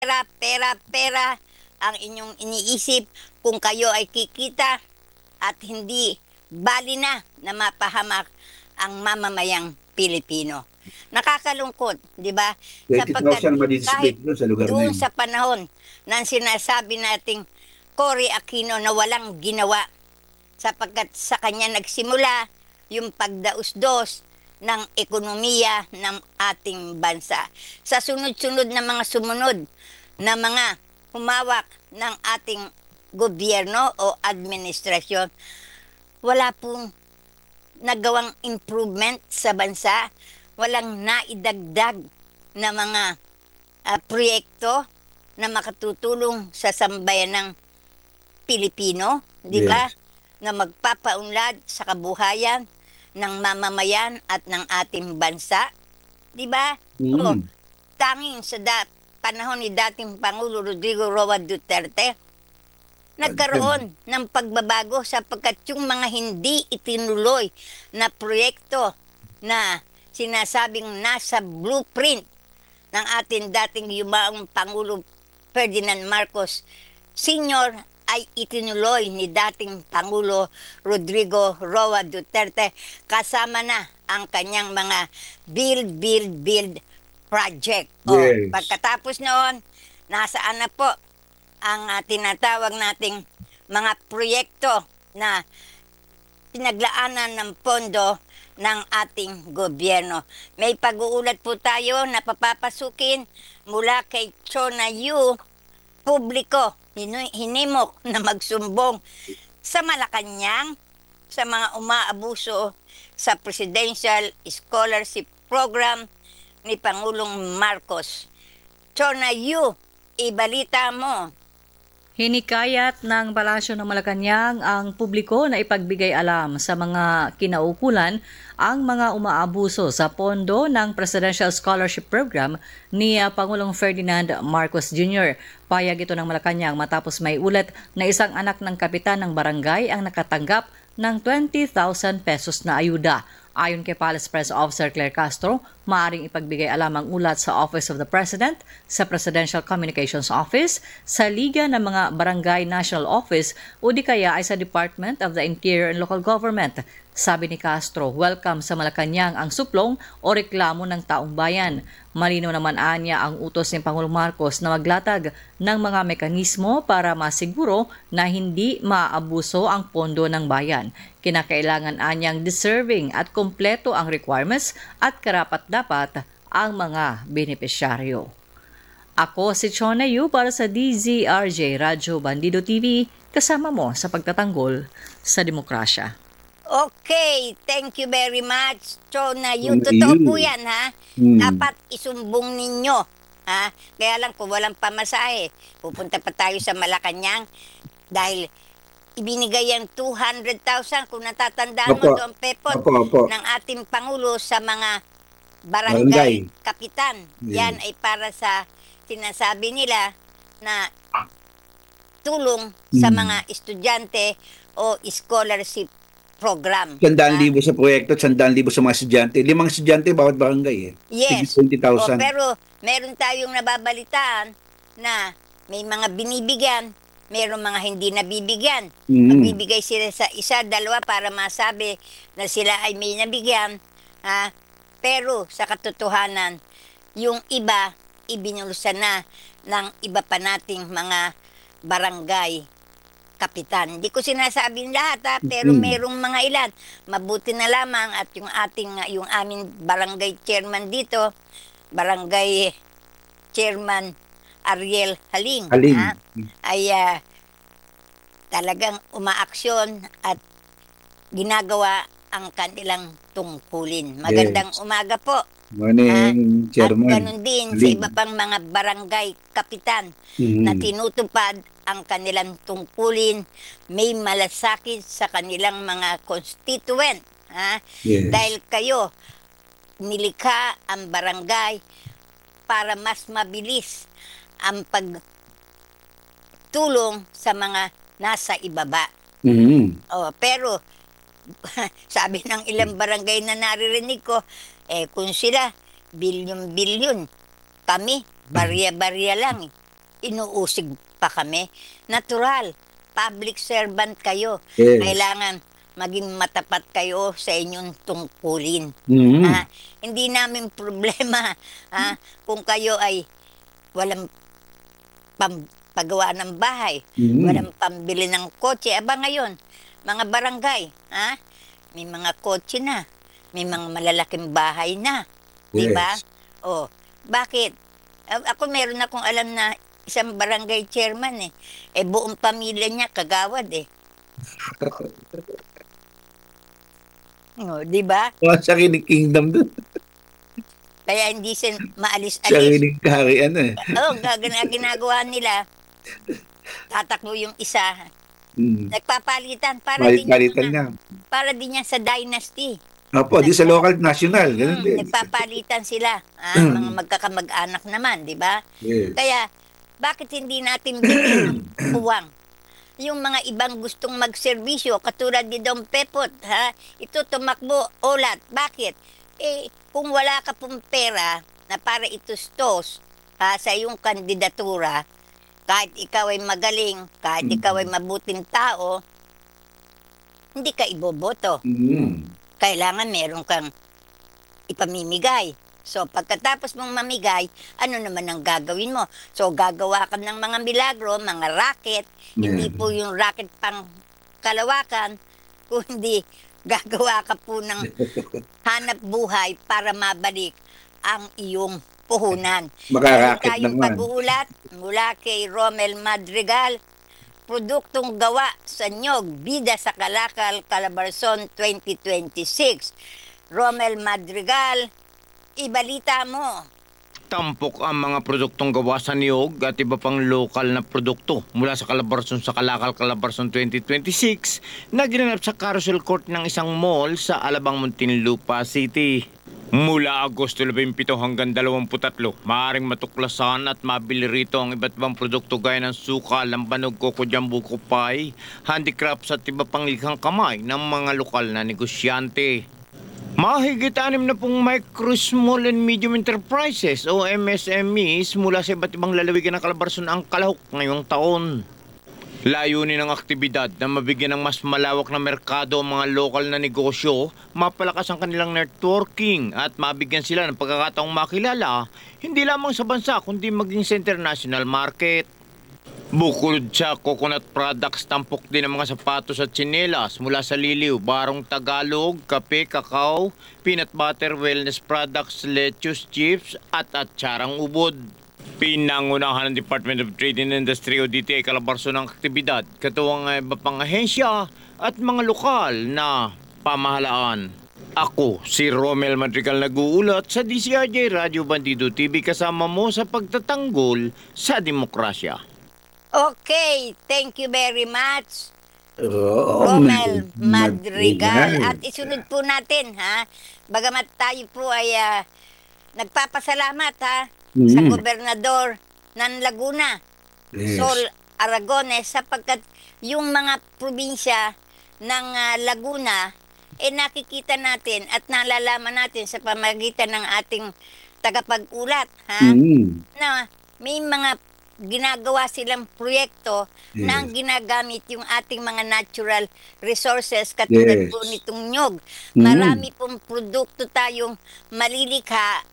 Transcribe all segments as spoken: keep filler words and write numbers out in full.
pera, pera, pera ang inyong iniisip kung kayo ay kikita at hindi bali na na mapahamak ang mamamayang Pilipino. Nakakalungkot, di ba? Sapagkat twenty thousand ma-display kahit doon sa lugar na doon yun. sa panahon ng sinasabi nating Cory Aquino na walang ginawa, sapagkat sa kanya nagsimula yung pagdausdos ng ekonomiya ng ating bansa. Sa sunod-sunod na mga sumunod na mga humawak ng ating gobyerno o administrasyon, wala pong nagawang improvement sa bansa, walang naidagdag na mga uh, proyekto na makatutulong sa sambayan ng Pilipino, di ba? Yes. Na magpapaunlad sa kabuhayan ng mamamayan at ng ating bansa, di ba? O Mm. tanging sa da- panahon ni dating Pangulo Rodrigo Roa Duterte, nagkaroon ng pagbabago sapagkat yung mga hindi itinuloy na proyekto na sinasabing nasa blueprint ng ating dating yumaong Pangulo Ferdinand Marcos Senior ay itinuloy ni dating Pangulo Rodrigo Roa Duterte kasama na ang kanyang mga build, build, build project. O, Yes. pagkatapos noon, nasaan na po ang uh, tinatawag nating mga proyekto na pinaglaanan ng pondo ng ating gobyerno. May pag-uulat po tayo na papapasukin mula kay Chona Yu, publiko, hinimok na magsumbong sa Malacanang sa mga umaabuso sa Presidential Scholarship Program ni Pangulong Marcos. Chona Yu, ibalita mo. Hinikayat ng Palasyo ng Malacanang ang publiko na ipagbigay alam sa mga kinaukulan ang mga umaabuso sa pondo ng Presidential Scholarship Program ni Pangulong Ferdinand Marcos Junior Payag ito ng Malacanang matapos may ulat na isang anak ng kapitan ng barangay ang nakatanggap ng twenty thousand pesos na ayuda. Ayon kay Palace Press Officer Claire Castro, maaaring ipagbigay alam ang ulat sa Office of the President, sa Presidential Communications Office, sa Liga ng mga Barangay National Office o di kaya ay sa Department of the Interior and Local Government. Sabi ni Castro, welcome sa Malacanang ang suplong o reklamo ng taong bayan. Malinaw naman anya ang utos ni Pangulong Marcos na maglatag ng mga mekanismo para masiguro na hindi maabuso ang pondo ng bayan. Kinakailangan anyang deserving at kompleto ang requirements at karapat-dapat ang mga benepisyaryo. Ako si Chona Yu para sa D Z R J Radyo Bandido T V, kasama mo sa pagtatanggol sa demokrasya. Okay, thank you very much. Chona Yu, Chona totoo Yu. po yan, ha? Hmm. Dapat isumbong ninyo. Ha? Kaya lang kung walang pamasahe, pupunta pa tayo sa Malacanang dahil ibinigay yan two hundred thousand kung natatandaan mo Opo. doon, Pepot, Opo, opo. ng ating Pangulo sa mga Barangay. barangay kapitan. Yes. Yan ay para sa sinasabi nila na tulong sa Hmm. mga estudyante o scholarship program. Sandaan Ah, libo sa proyekto at sandaan libo sa mga estudyante. Limang estudyante bawat barangay eh. Yes. twenty O, thousand. pero meron tayong nababalitaan na may mga binibigyan, meron mga hindi nabibigyan. Mm. Magbibigay sila sa isa, dalawa para masabi na sila ay may nabigyan. Ha? Pero sa katotohanan, yung iba ibinulsa na ng iba pa nating mga barangay kapitan. Hindi ko sinasabing lahat, ha, pero Mm. merong mga ilan. Mabuti na lamang at yung ating yung aming barangay chairman dito, barangay chairman Ariel Haling, Haling. ha, ay ah, talagang umaaksyon at ginagawa ang kanilang tungkulin. Magandang Yes. umaga po. Morning, At Chairman. ganun din sa Haling. iba pang mga barangay kapitan Mhm. na tinutupad ang kanilang tungkulin, may malasakit sa kanilang mga constituent. Ha? Yes. Dahil kayo, nilikha ang barangay para mas mabilis ang pagtulong sa mga nasa ibaba. Mhm. Oh, pero sabi ng ilang barangay na naririnig ko, eh kung sila bilyon-bilyon, kami barya-barya lang. Eh. inuusig pa kami. Natural, public servant kayo. Yes. Kailangan maging matapat kayo sa inyong tungkulin. Mhm. Ah, hindi namin problema ah, kung kayo ay walang pam- paggawa ng bahay, Mhm. walang pambili ng kotse. Aba ngayon, mga barangay, ha? May mga kotse na, may mga malalaking bahay na. Di ba? Yes. Oh, bakit? A- Ako meron akong alam na isang barangay chairman eh. Eh buong pamilya niya kagawad eh. Oh, di ba? Oh, sariling kingdom dun. Kaya hindi sin maalis-alis. Sariling kaharian eh. Oh, gagana ginagawa nila. Tatakbo yung isa. Mm. Nagpapalitan para din Palit-palitan yan, niya. para din yan sa dynasty. Opo, di sa local, national. Ganun Hmm, din. nagpapalitan sila. Ah, mga magkakamag-anak naman, di ba? Yes. Kaya, bakit hindi natin bigyan ng puwang? Yung mga ibang gustong magserbisyo, katulad ni Dom Pepot, ha? Ito tumakbo, olat. Bakit? Eh, kung wala ka pong pera na para itustos ha, sa iyong kandidatura, kahit ikaw ay magaling, kahit Mm. ikaw ay mabuting tao, hindi ka iboboto. Mm. Kailangan meron kang ipamimigay. So, pagkatapos mong mamigay, ano naman ang gagawin mo? So, gagawa ka ng mga milagro, mga racket. Hindi Yeah. po yung racket pang kalawakan, kundi gagawa ka po ng hanap buhay para mabalik ang iyong puhunan. Meron Makaraket tayong naman. pag-uulat mula kay Romel Madrigal, produktong gawa sa Nyog, Bida sa Kalakal, Calabarzon twenty twenty-six. Romel Madrigal, ibalita mo. Tampok ang mga produktong gawa sa niyog at iba pang lokal na produkto mula sa Calabarzon sa Kalakal, Calabarzon twenty twenty-six na ginanap sa Carousel Court ng isang mall sa Alabang, Muntinlupa City. Mula Agosto labinpito hanggang dalawamputatlo, maaaring matuklasan at mabili rito ang iba't ibang produkto gaya ng suka, lambanog, koko, jambu, kupay, handicrafts at iba pang likhang kamay ng mga lokal na negosyante. Mahigit anim na pong micro, small and medium enterprises o M S M Es mula sa iba't ibang lalawigan ng Calabarzon ang kalahok ngayong taon. Layunin ng aktibidad na mabigyan ng mas malawak na merkado ang mga lokal na negosyo, mapalakas ang kanilang networking at mabigyan sila ng pagkakataong makilala hindi lamang sa bansa kundi maging sa international market. Bukod sa coconut products, tampok din ang mga sapatos at tsinelas mula sa Liliw, Barong Tagalog, kape, kakao, peanut butter, wellness products, lettuce, chips at atsarang ubod. Pinangunahan ng Department of Trade and Industry o D T I Calabarzon ng aktibidad, katuwang iba pang ahensya at mga lokal na pamahalaan. Ako, si Romel Madrigal nag-uulat sa D C R J Radio Bandido T V kasama mo sa pagtatanggol sa demokrasya. Okay, thank you very much. Oo, Romel Madrigal. Madrigal. At isunod po natin, ha? Bagamat tayo po ay ah, nagpapasalamat, ha? Sa Mhm. gobernador ng Laguna, Yes. Sol Aragones, sapagkat yung mga probinsya ng ah, Laguna, eh nakikita natin at nalalaman natin sa pamagitan ng ating tagapag-ulat, ha? Mm. Na may mga ginagawa silang proyekto Yes. na ang ginagamit yung ating mga natural resources katulad Yes. po nitong nyog. Mm. Marami pong produkto tayong malilikha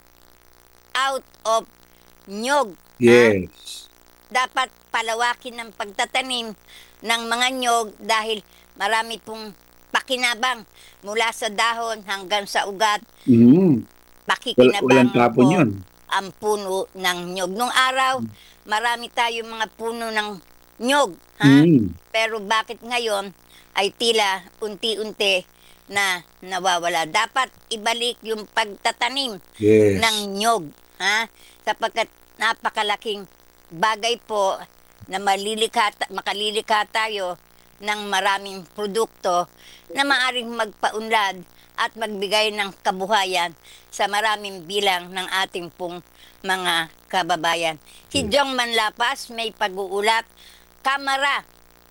out of nyog. ha? Yes. Dapat palawakin ng pagtatanim ng mga nyog dahil marami pong pakinabang mula sa dahon hanggang sa ugat. Mm. Wal- Pakikinabangan walang tapon po yun. ang puno ng nyog. Nung araw, marami tayong mga puno ng nyog. Ha? Mm. Pero bakit ngayon ay tila unti-unti na nawawala? Dapat ibalik yung pagtatanim Yes. ng nyog. Ha? Sapagkat napakalaking bagay po na malilikha, makalilikha tayo ng maraming produkto na maaring magpaunlad at magbigay ng kabuhayan sa maraming bilang ng ating pong mga kababayan. Si Jong Manlapas may pag-uulat, Kamara,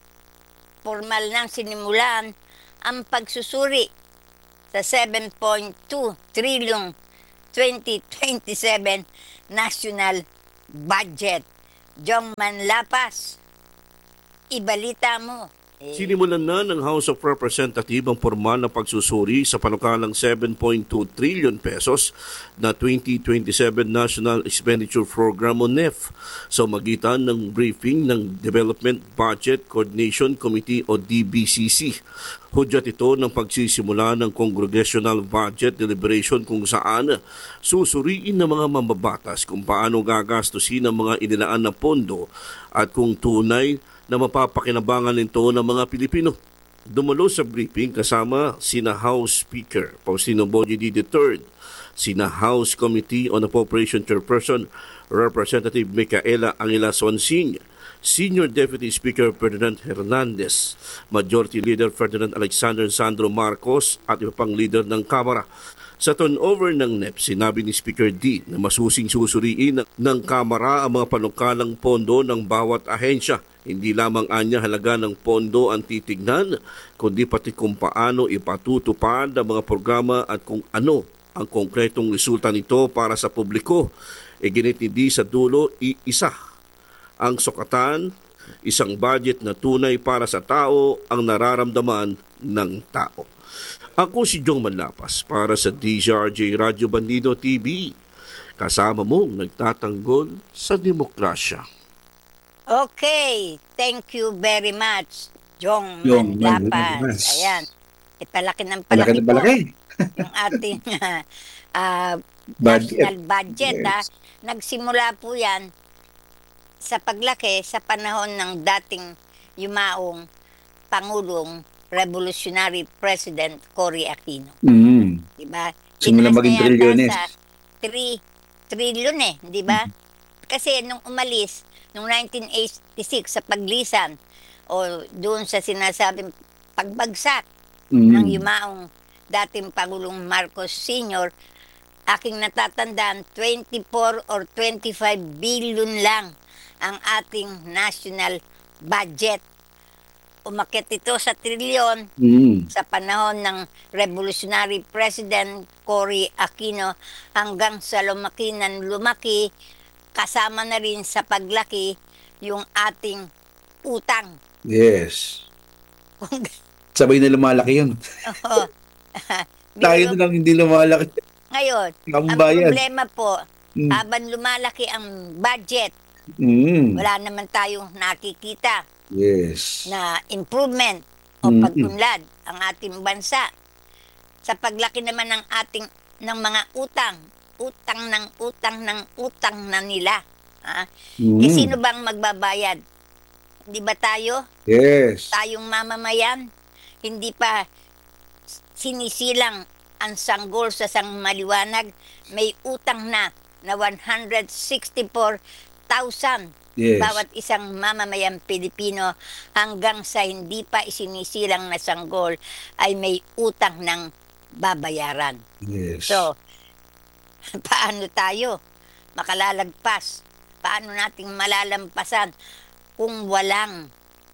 formal nang sinimulan ang pagsusuri sa seven point two trillion twenty twenty-seven national budget. Jong Manlapas, ibalita mo. Eh, Sinimulan na ng House of Representatives ang formal na pagsusuri sa panukalang seven point two trillion pesos na twenty twenty-seven National Expenditure Program o N E F sa magitan ng briefing ng Development Budget Coordination Committee o D B C C. Hudyat ito ng pagsisimula ng Congressional Budget Deliberation kung saan susuriin ng mga mambabatas kung paano gagastusin ang mga inilaan na pondo at kung tunay na mapapakinabangan nito ng mga Pilipino. Dumalo sa briefing kasama sina House Speaker Faustino Boji the third, sina House Committee on Appropriation Chairperson Representative Micaela Angela Sonsing, Senior Deputy Speaker Ferdinand Hernandez, Majority Leader Ferdinand Alexander Sandro Marcos at iba pang leader ng Kamara. Sa turnover ng N E P, sinabi ni Speaker D na masusing susuriin ng Kamara ang mga panukalang pondo ng bawat ahensya. Hindi lamang anya halaga ng pondo ang titignan, kundi pati kung paano ipatutupad ang mga programa at kung ano ang konkretong resulta nito para sa publiko. Iginit ni D sa dulo, iisa ang sukatan, isang budget na tunay para sa tao ang nararamdaman ng tao. Ako si Jong Manlapas para sa D Z R J Radyo Bandido T V. Kasama mong nagtatanggol sa demokrasya. Okay, thank you very much, Jong Jong Manlapas. Manlapas. Ayan, ipalaki ng Palaki palaki na po palaki. yung ating ah, Budget. national budget. Yes. ah. Nagsimula po yan sa paglaki sa panahon ng dating yumaong Pangulong Revolutionary President Cory Aquino. Mm. Diba? Simula Tinaas maging na yata trilyones. sa three trillion eh, di ba? Kasi nung umalis, nung nineteen eighty-six sa paglisan, o doon sa sinasabing pagbagsak Mm. ng yumaong dating Pangulong Marcos Senior, aking natatandaan, twenty-four or twenty-five billion lang ang ating national budget. Umakyat ito sa trilyon Mm. sa panahon ng Revolutionary President Cory Aquino hanggang sa lumaki ng lumaki, kasama na rin sa paglaki yung ating utang. Yes. Kung Sabay na lumalaki yun. Oo. Tayo Biro- na lang hindi lumalaki. Ngayon, Ang ang bayad. problema po, Mm. habang lumalaki ang budget, Mm. wala naman tayong nakikita Yes. na improvement o Mm-mm. pagtunlad ang ating bansa. Sa paglaki naman ng ating ng mga utang, utang ng utang ng utang na nila. Ha? Mm. Eh, sino bang magbabayad? Di ba tayo? Yes. Tayong mamamayan? Hindi pa sinisilang ang sanggol sa sang maliwanag. May utang na na one hundred sixty-four thousand Yes. bawat isang mamamayang Pilipino, hanggang sa hindi pa isinisilang na sanggol ay may utang ng babayaran. Yes. So, paano tayo makalalagpas? Paano nating malalampasan kung walang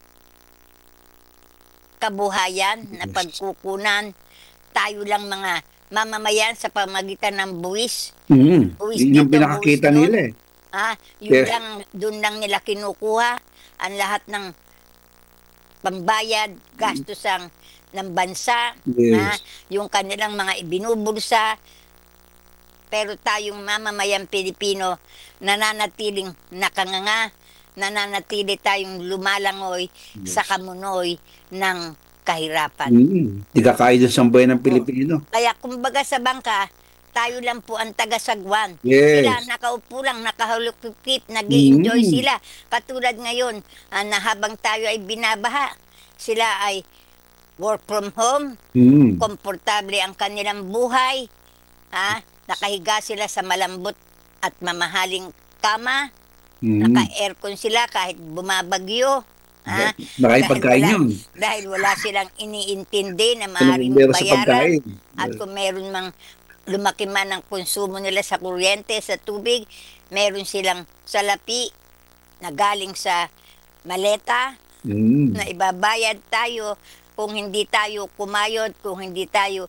kabuhayan na Yes. pagkukunan? Tayo lang mga mamamayan sa pamagitan ng buwis. Mm. Buwis Yun yung dito, pinakakita buwis doon. nila eh. Ha? Yun Yes. lang, doon lang nila kinukuha ang lahat ng pambayad, gastos ng bansa, Yes. ha? Yung kanilang mga ibinubulsa. Pero tayong mamamayang Pilipino, nananatiling nakanganga, nananatili tayong lumalangoy Yes. sa kamunoy ng kahirapan. Mm. Di kakain dun sa buhay ng Pilipino. Kaya kumbaga sa bangka, tayo lang po ang taga-sagwan. Yes. Sila nakaupo lang, nakahulukit, nag-i-enjoy Mm. sila. Katulad ngayon, ah, na habang tayo ay binabaha, sila ay work from home, Mm. komportable ang kanilang buhay, ha? Nakahiga sila sa malambot at mamahaling kama, Mm. naka-aircon sila kahit bumabagyo, ha? Nakakipagkain Dahil yun. wala- Dahil wala silang iniintindi na Kung maaaring meron sa bayaran. pagkain. At kung meron mang lumaki man ang konsumo nila sa kuryente, sa tubig, meron silang salapi na galing sa maleta Mm. na ibabayad tayo kung hindi tayo kumayod, kung hindi tayo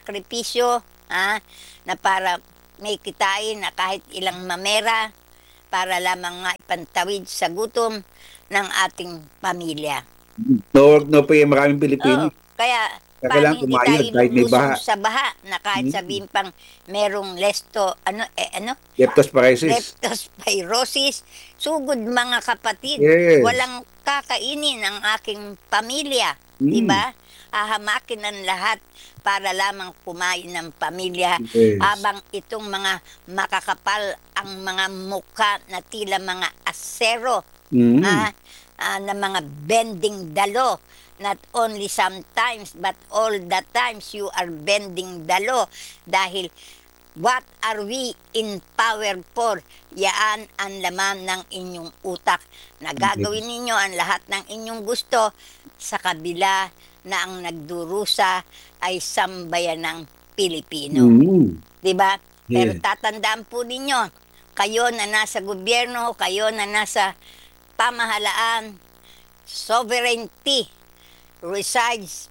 magsasakripisyo, ha, na para may kitain na kahit ilang mamera, para lamang maipantawid sa gutom ng ating pamilya. No, no pa yung maraming Pilipino. Oo, kaya Kaya paano kailangan hindi kumayod tayo kahit may lumusong baha. sa baha na kahit Mm. sabihin pang merong lesto, ano, eh, ano, Leptospirosis. leptospirosis, sugod mga kapatid, Yes. walang kakainin ang aking pamilya, Mm. di ba? Ahamakin ang lahat para lamang kumain ng pamilya Yes. habang itong mga makakapal ang mga muka na tila mga asero Mm. ah, ah, na mga bending dalo. Not only sometimes, but all the times you are bending dalo. Dahil, what are we in power for? Yaan ang laman ng inyong utak. Na gagawin ninyo ang lahat ng inyong gusto sa kabila na ang nagdurusa ay sambayan ng Pilipino. Mm. Di ba? Pero Yeah. tatandaan po ninyo, kayo na nasa gobyerno, kayo na nasa pamahalaan, sovereignty resides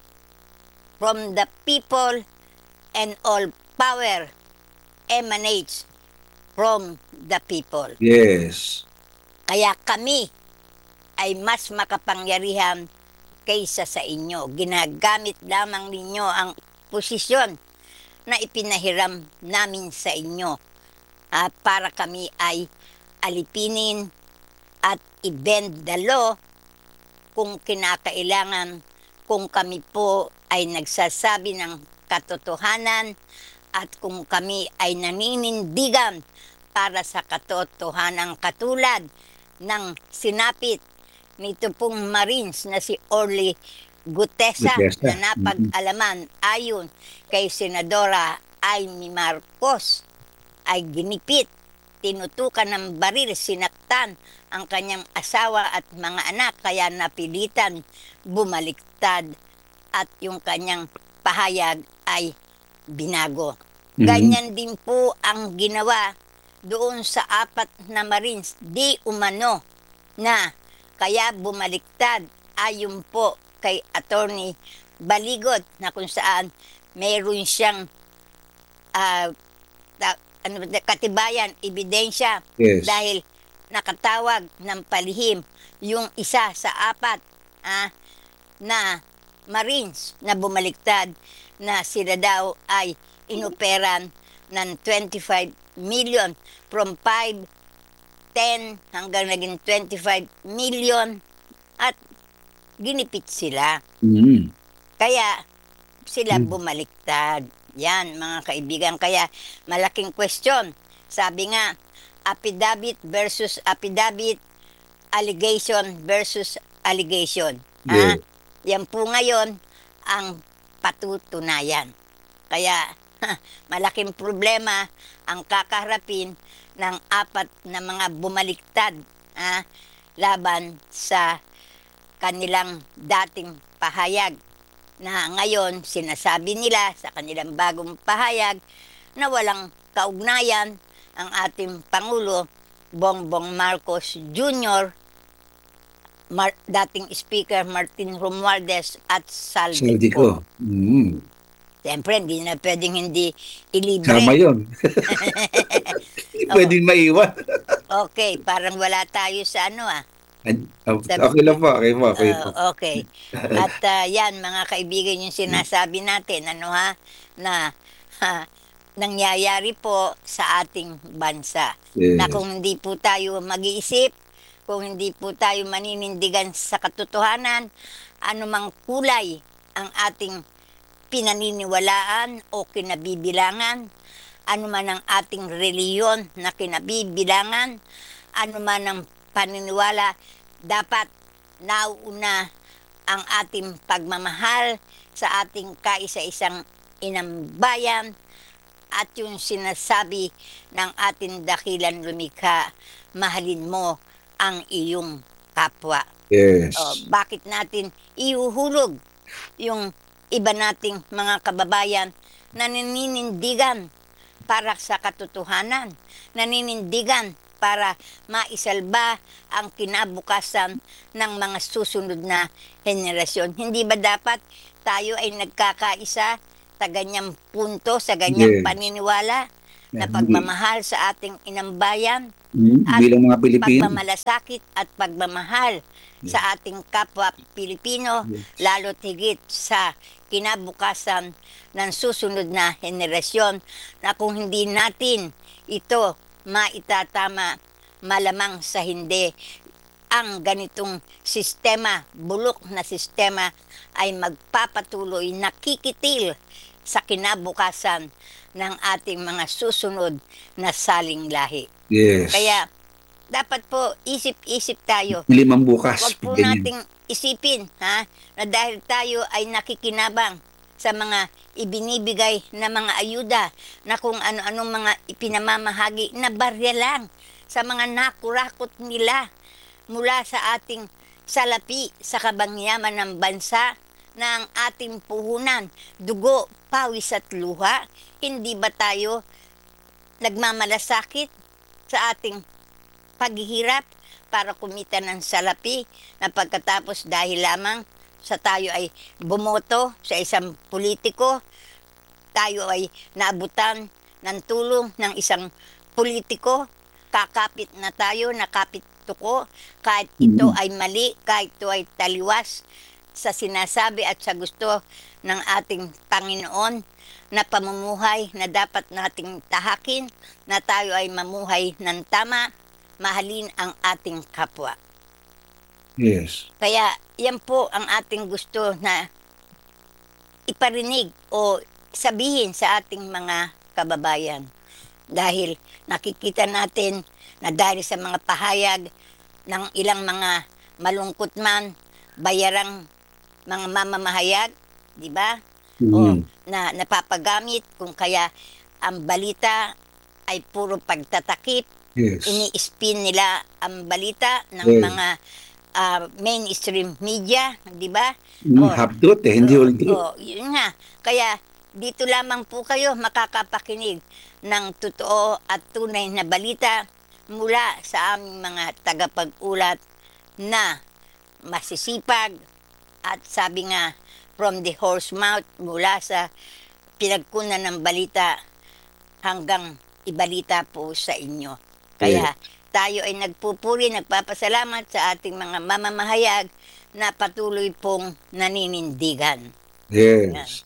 from the people and all power emanates from the people. Yes. Kaya kami ay mas makapangyarihan kaysa sa inyo. Ginagamit lamang ninyo ang posisyon na ipinahiram namin sa inyo ah, para kami ay alipinin at i-bend the law kung kinakailangan, kung kami po ay nagsasabi ng katotohanan at kung kami ay naninindigan para sa katotohanan katulad ng sinapit nito pong Marines na si Orly Gutesa, Gutesa. na napag-alaman ayon kay Senadora Amy Marcos ay ginipit, tinutukan ng baril, sinaktan ang kanyang asawa at mga anak kaya napilitan bumaliktad at yung kanyang pahayag ay binago. Mhm. Ganyan din po ang ginawa doon sa apat na Marines di umano na kaya bumaliktad ayon po kay Attorney Baligot na kung saan mayroon siyang ah, ta- ano, ba- katibayan, ebidensya Yes. dahil nakatawag ng palihim yung isa sa apat ah, na Marines na bumaliktad na sila daw ay inoperan ng twenty-five million from five, ten hanggang naging twenty-five million at ginipit sila. Mm. Kaya sila bumaliktad. Yan mga kaibigan. Kaya malaking question. Sabi nga, affidavit versus affidavit, allegation versus allegation. Yeah. Ah, yan po ngayon ang patutunayan. Kaya malaking problema ang kakaharapin ng apat na mga bumaliktad ah, laban sa kanilang dating pahayag na ngayon sinasabi nila sa kanilang bagong pahayag na walang kaugnayan ang ating Pangulo Bongbong Marcos Junior, Mar- dating Speaker Martin Romualdez at Saldi Saldi ko. ko. Mm. Siyempre, hindi na pwedeng hindi ilibre. Sama yun. Pwedeng maiwan. Okay, parang wala tayo sa ano ah. Okay lang po. Okay po. Okay po. Uh, okay. At uh, yan, mga kaibigan, yung sinasabi natin, ano ha, na ha, nangyayari po sa ating bansa. Yes. Na kung hindi po tayo mag-iisip, kung hindi po tayo maninindigan sa katotohanan, anumang kulay ang ating pinaniniwalaan o kinabibilangan, anuman ang ating reliyon na kinabibilangan, anuman ang paniniwala, dapat nauna ang ating pagmamahal sa ating kaisa-isang inambayan at yung sinasabi ng ating dakilan lumikha, mahalin mo ang iyong kapwa. Yes. O, bakit natin ihuhulog yung iba nating mga kababayan na naninindigan para sa katotohanan, naninindigan para maisalba ang kinabukasan ng mga susunod na henerasyon. Hindi ba dapat tayo ay nagkakaisa sa ganyang punto, sa ganyang Yes. paniniwala na Yeah, pagmamahal sa ating inambayan? Mm, At bilang mga Pilipino. pagmamalasakit at pagmamahal sa ating kapwa Pilipino, lalo higit sa kinabukasan ng susunod na henerasyon na kung hindi natin ito maitatama, malamang sa hindi, ang ganitong sistema, bulok na sistema ay magpapatuloy na kikitil sa kinabukasan ng ating mga susunod na saling lahi. Yes. Kaya dapat po isip-isip tayo. Limang bukas. Huwag po ganyan. nating isipin ha, na dahil tayo ay nakikinabang sa mga ibinibigay na mga ayuda na kung ano-anong mga ipinamamahagi na barya lang sa mga nakurakot nila mula sa ating salapi sa kabangyaman ng bansa na ang ating puhunan, dugo, pawis at luha. Hindi ba tayo nagmamalasakit sa ating paghihirap para kumita ng salapi na pagkatapos dahil lamang sa tayo ay bumoto sa isang politiko, tayo ay naabutan ng tulong ng isang politiko, kakapit na tayo, nakapit tuko, kahit ito ay mali, kahit ito ay taliwas sa sinasabi at sa gusto ng ating Panginoon na pamumuhay na dapat nating tahakin, na tayo ay mamuhay ng tama, mahalin ang ating kapwa. Yes. Kaya yan po ang ating gusto na iparinig o sabihin sa ating mga kababayan. Dahil nakikita natin na dahil sa mga pahayag ng ilang mga malungkot man, bayarang mga mamamahayag, di ba? O Mhm. na napapagamit kung kaya ang balita ay puro pagtatakip, Yes. ini-spin nila ang balita ng Yes. mga ah, mainstream media, di ba? Mm, Oh, half truth eh, hindi whole truth. oh, yun nga. Kaya dito lamang po kayo makakapakinig ng totoo at tunay na balita mula sa aming mga tagapag-ulat na masisipag at sabi nga from the horse mouth, mula sa pinagkunan ng balita hanggang ibalita po sa inyo. Kaya tayo ay nagpupuri, nagpapasalamat sa ating mga mamamahayag na patuloy pong naninindigan. Yes.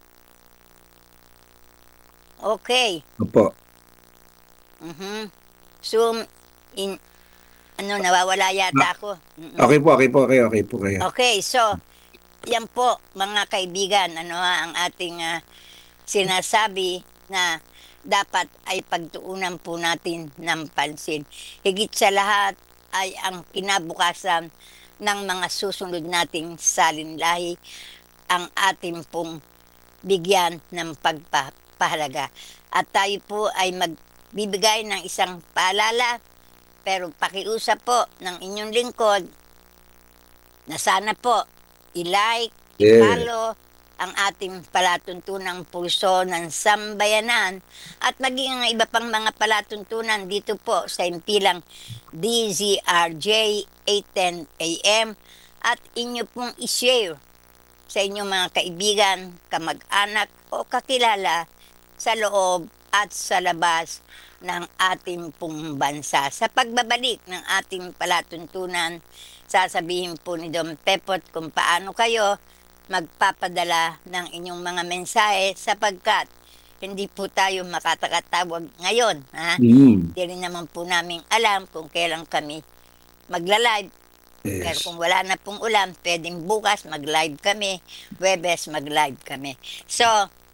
Okay. Opo. Mhm. So, in, ano, nawawala yata ako. Mm-mm. Okay po, okay po, okay, okay po kayo. Okay, so, yan po, mga kaibigan, ano ha, ang ating ah, sinasabi na dapat ay pagtuunan po natin ng pansin. Higit sa lahat ay ang kinabukasan ng mga susunod nating salinlahi ang ating pong bigyan ng pagpapahalaga. At tayo po ay magbibigay ng isang paalala, pero pakiusap po ng inyong lingkod na sana po i-like, Yeah. i-follow ang ating palatuntunang pulso ng sambayanan at maging ang iba pang mga palatuntunan dito po sa impilang D Z R J eight ten A M at inyo pong i-share sa inyong mga kaibigan, kamag-anak o kakilala sa loob at sa labas ng ating pong bansa. Sa pagbabalik ng ating palatuntunan, sasabihin po ni Don Pepot kung paano kayo magpapadala ng inyong mga mensahe sapagkat hindi po tayo makatakatawag ngayon. Ha? Mm. Hindi rin naman po namin alam kung kailan kami magla-live. Pero Yes. kung wala na pong ulam, pwedeng bukas mag-live kami, Webes mag-live kami. So,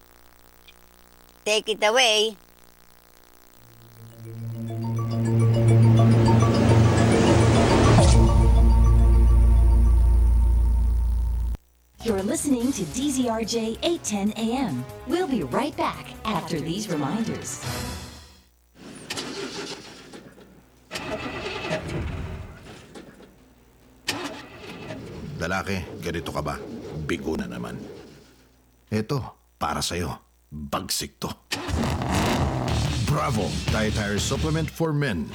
take it away. You're listening to D Z R J eight ten A M. We'll be right back after these reminders. Lalaki, ganito ka ba? Bigo na naman. Eto, para sa'yo. Bagsik to. Bravo! Dietary Supplement for Men.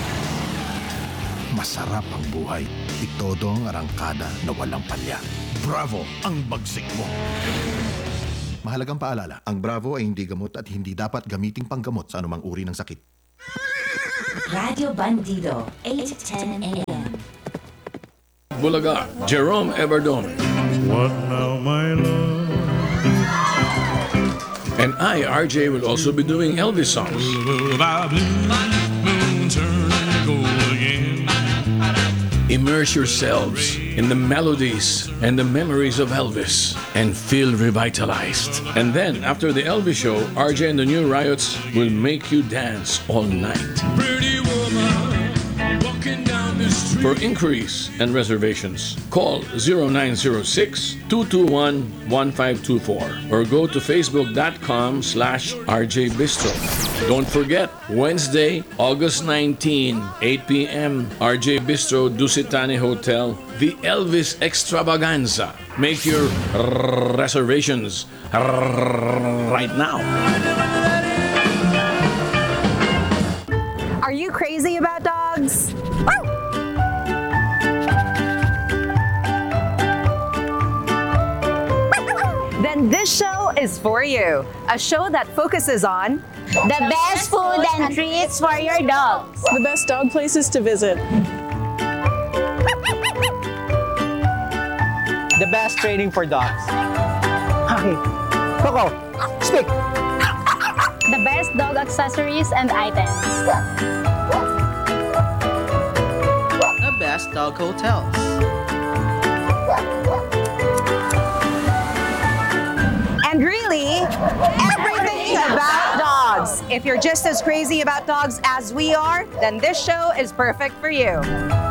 Masarap ang buhay. Itodo ang arangkada na walang palya. Bravo! Ang bagsik mo. Mahalagang paalala, ang Bravo ay hindi gamot at hindi dapat gamiting panggamot sa anumang uri ng sakit. Radio Bandido, eight ten a.m. Bulaga, Jerome Everdome. What now, my love? And I, R J, will also be doing Elvis songs. By blue moon turning gold again. Immerse yourselves in the melodies and the memories of Elvis and feel revitalized. And then, after the Elvis show, R J and the New Riots will make you dance all night. Pretty woman walking down the street. For inquiries and reservations, call zero nine zero six, two two one, one five two four or go to facebook.com slash RJ Bistro. Don't forget, Wednesday, August nineteenth, eight p.m., R J Bistro, Dusitani Hotel, the Elvis Extravaganza. Make your r- reservations r- right now. Are you crazy about dogs? Then this show is for you. A show that focuses on the best food and treats for your dogs. The best dog places to visit. The best training for dogs. Okay. Coco, speak. The best dog accessories and items. The best dog hotels. And really, everything about dogs. If you're just as crazy about dogs as we are, then this show is perfect for you.